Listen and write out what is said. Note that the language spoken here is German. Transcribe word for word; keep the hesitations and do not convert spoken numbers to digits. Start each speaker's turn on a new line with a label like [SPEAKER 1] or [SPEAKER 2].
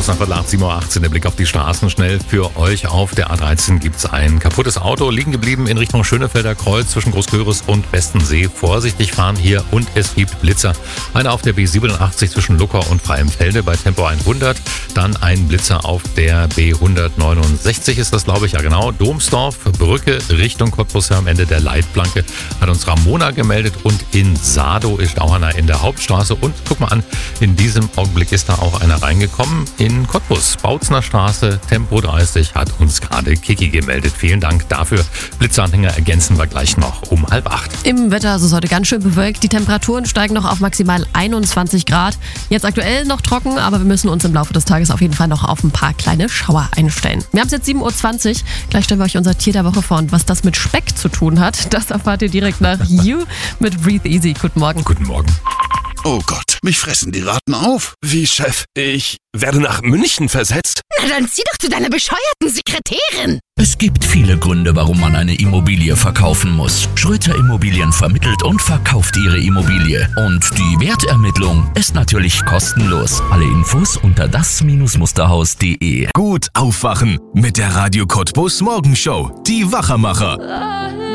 [SPEAKER 1] Kurz nach Viertel acht, sieben Uhr achtzehn, der Blick auf die Straßen. Schnell für euch auf der A dreizehn gibt es ein kaputtes Auto, liegen geblieben in Richtung Schönefelder Kreuz zwischen Großköris und Westensee. Vorsichtig fahren hier und es gibt Blitzer. Einer auf der B siebenundachtzig zwischen Luckau und Freienfelde bei Tempo hundert. Dann ein Blitzer auf der B hundertneunundsechzig ist das, glaube ich, ja genau. Domsdorf, Brücke Richtung Cottbus am Ende der Leitplanke hat uns Ramona gemeldet und in Sado ist auch einer in der Hauptstraße. Und guck mal an, in diesem Augenblick ist da auch einer reingekommen. In Cottbus, Bautzner Straße, Tempo dreißig, hat uns gerade Kiki gemeldet. Vielen Dank dafür. Blitzanhänger ergänzen wir gleich noch um halb acht.
[SPEAKER 2] Im Wetter ist es heute ganz schön bewölkt. Die Temperaturen steigen noch auf maximal einundzwanzig Grad. Jetzt aktuell noch trocken, aber wir müssen uns im Laufe des Tages auf jeden Fall noch auf ein paar kleine Schauer einstellen. Wir haben es jetzt sieben Uhr zwanzig. Gleich stellen wir euch unser Tier der Woche vor. Und was das mit Speck zu tun hat, das erfahrt ihr direkt nach You mit Breathe Easy. Guten Morgen.
[SPEAKER 1] Guten Morgen.
[SPEAKER 3] Oh Gott, mich fressen die Ratten auf.
[SPEAKER 4] Wie, Chef? Ich werde nach München versetzt?
[SPEAKER 5] Na dann zieh doch zu deiner bescheuerten Sekretärin.
[SPEAKER 6] Es gibt viele Gründe, warum man eine Immobilie verkaufen muss. Schröter Immobilien vermittelt und verkauft Ihre Immobilie. Und die Wertermittlung ist natürlich kostenlos. Alle Infos unter das Musterhaus punkt de.
[SPEAKER 7] Gut aufwachen mit der Radio Cottbus Morgenshow. Die Wachermacher.